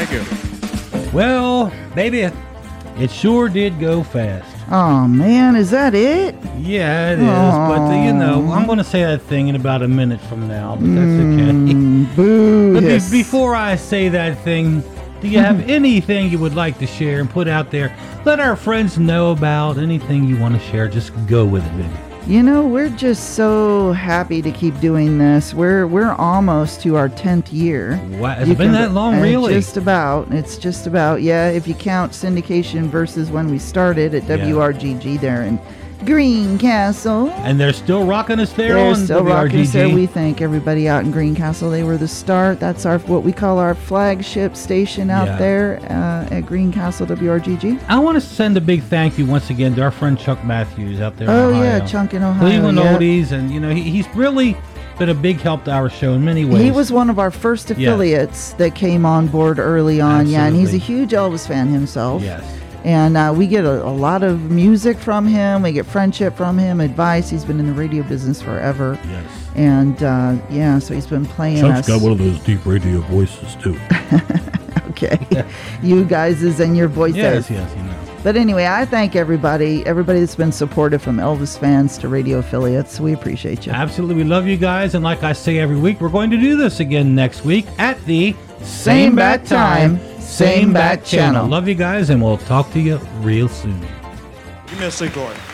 Thank you. Well, baby, it sure did go fast. Oh, man, is that it? Yeah, it is. But, you know, I'm going to say that thing in about a minute from now, but that's okay. Boo. But Yes. before I say that thing, do you have anything you would like to share and put out there? Let our friends know about anything you want to share. Just go with it, baby. You know, we're just so happy to keep doing this. We're almost to our 10th year. Wow, has it been that long, really? It's just about, yeah, if you count syndication versus when we started at WRGG there in Greencastle. And they're still rocking us there They're on still WRGG. rocking us there. We thank everybody out in Greencastle. They were the start. That's our what we call our flagship station out there at Greencastle WRGG. I want to send a big thank you once again to our friend Chuck Matthews out there in Ohio. Yeah, Chunk in Ohio. Cleveland Oldies, and you know he's really been a big help to our show in many ways. He was one of our first affiliates that came on board early on. Absolutely. Yeah, and he's a huge Elvis fan himself. Yes. And we get a lot of music from him. We get friendship from him, advice. He's been in the radio business forever. Yes. And so he's been playing Chuck's us. got one of those deep radio voices too. Okay. You guys' and your voices. Yes, you know. But anyway, I thank everybody that's been supportive, from Elvis fans to radio affiliates. We appreciate you. Absolutely. We love you guys. And like I say every week, we're going to do this again next week at the Same bat time, same bat channel. Love you guys, and we'll talk to you real soon. Give me a cigarette.